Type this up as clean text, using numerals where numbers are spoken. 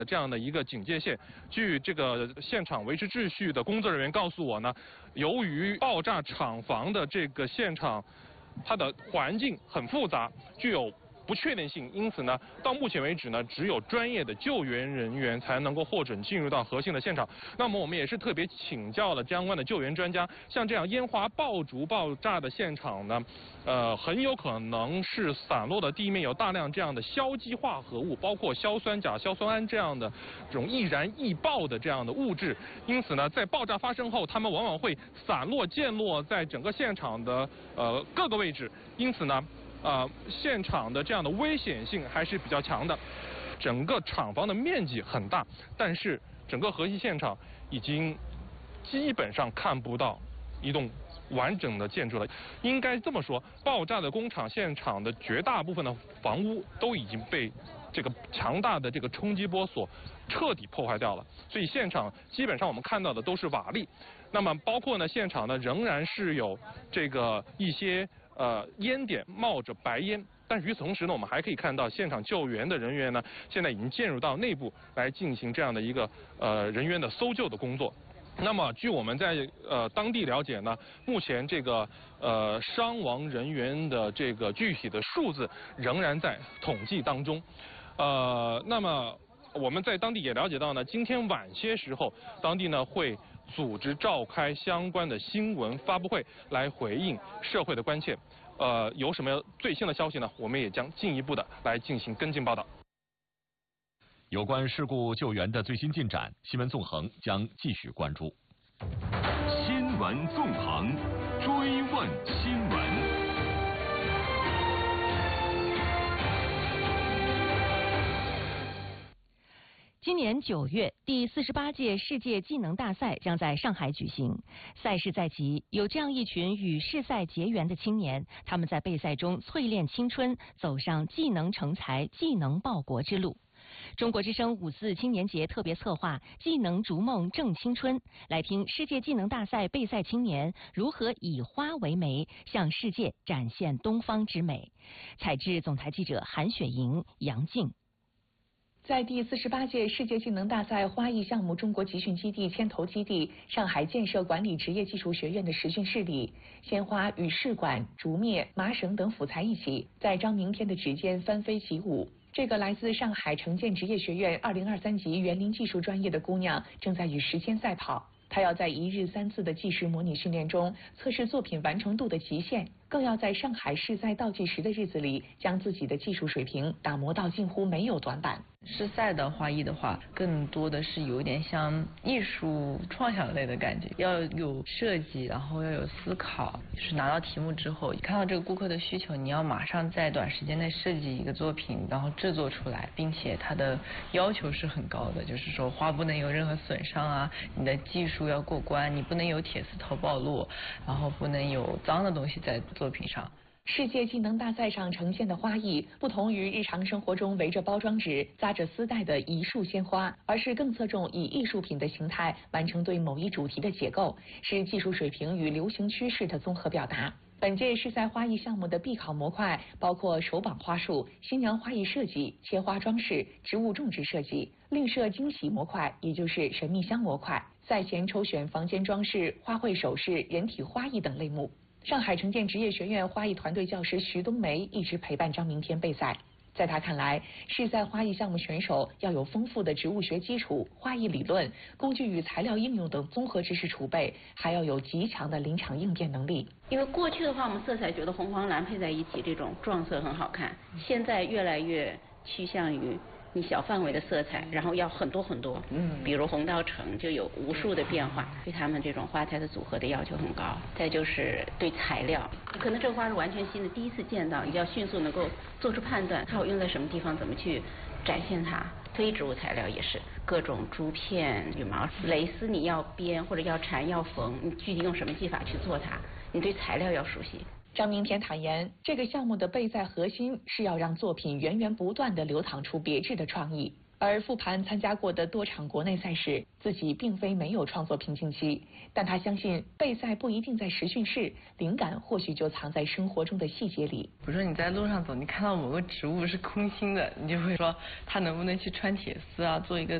这样的一个警戒线。据这个现场维持秩序的工作人员告诉我呢，由于爆炸厂房的这个现场，它的环境很复杂，具有不确定性，因此呢，到目前为止呢，只有专业的救援人员才能够获准进入到核心的现场。那么我们也是特别请教了相关的救援专家，像这样烟花爆竹爆炸的现场呢，很有可能是散落的地面有大量这样的硝基化合物，包括硝酸钾、硝酸铵这样的这种易燃易爆的这样的物质。因此呢，在爆炸发生后，它们往往会散落溅落在整个现场的各个位置。因此呢，现场的这样的危险性还是比较强的。整个厂房的面积很大，但是整个核心现场已经基本上看不到一栋完整的建筑了。应该这么说，爆炸的工厂现场的绝大部分的房屋都已经被这个强大的这个冲击波所彻底破坏掉了，所以现场基本上我们看到的都是瓦砾。那么包括呢，现场呢仍然是有这个一些烟点冒着白烟，但是与此同时呢，我们还可以看到现场救援的人员呢，现在已经进入到内部来进行这样的一个人员的搜救的工作。那么据我们在当地了解呢，目前这个伤亡人员的这个具体的数字仍然在统计当中。那么我们在当地也了解到呢，今天晚些时候，当地呢会组织召开相关的新闻发布会来回应社会的关切。有什么最新的消息呢？我们也将进一步的来进行跟进报道。 有关事故救援的最新进展，新闻纵横将继续关注。 新闻纵横，追问新闻。 今年9月，第48届世界技能大赛将在上海举行。赛事在即，有这样一群与世赛结缘的青年，他们在备赛中淬炼青春，走上技能成才、技能报国之路。中国之声5·4青年节特别策划“技能逐梦正青春”，来听世界技能大赛备赛青年如何以花为媒，向世界展现东方之美。采制总台记者韩雪莹、杨静。 在第48届世界技能大赛花艺项目中国集训基地牵头基地上海建设管理职业技术学院的实训室里，鲜花与试管、竹篾、麻绳等辅材一起，在张明天的指尖翻飞起舞。这个来自上海城建职业学院2023级园林技术专业的姑娘，正在与时间赛跑。她要在1日3次的计时模拟训练中测试作品完成度的极限，更要在上海世赛倒计时的日子里，将自己的技术水平打磨到近乎没有短板。 世赛的花艺的话，更多的是有点像艺术创想类的感觉，要有设计，然后要有思考。就是拿到题目之后，看到这个顾客的需求，你要马上在短时间内设计一个作品，然后制作出来，并且它的要求是很高的，就是说花不能有任何损伤啊，你的技术要过关，你不能有铁丝头暴露，然后不能有脏的东西在作品上。 世界技能大赛上呈现的花艺，不同于日常生活中围着包装纸、扎着丝带的一束鲜花，而是更侧重以艺术品的形态完成对某一主题的解构，是技术水平与流行趋势的综合表达。本届世赛花艺项目的必考模块包括手绑花束、新娘花艺设计、切花装饰、植物种植设计、另设惊喜模块，也就是神秘箱模块。赛前抽选房间装饰、花卉首饰、人体花艺等类目。上海城建职业学院花艺团队教师徐冬梅一直陪伴张明天备赛。在他看来，世赛花艺项目选手要有丰富的植物学基础、花艺理论、工具与材料应用等综合知识储备，还要有极强的临场应变能力。 因为过去的话，我们色彩觉得红黄蓝配在一起，这种撞色很好看，现在越来越趋向于你小范围的色彩，然后要很多很多，比如红到橙就有无数的变化，对他们这种花材的组合的要求很高。再就是对材料，可能这个花是完全新的，第一次见到，你就要迅速能够做出判断，它好用在什么地方，怎么去展现它。非植物材料也是各种珠片、羽毛、蕾丝，你要编或者要缠要缝，你具体用什么技法去做它，你对材料要熟悉。 张明天坦言，这个项目的备赛核心是要让作品源源不断地流淌出别致的创意。 而复盘参加过的多场国内赛事，自己并非没有创作瓶颈期，但他相信备赛不一定在实训室，灵感或许就藏在生活中的细节里。 比如说你在路上走，你看到某个植物是空心的，你就会说它能不能去穿铁丝啊，做一个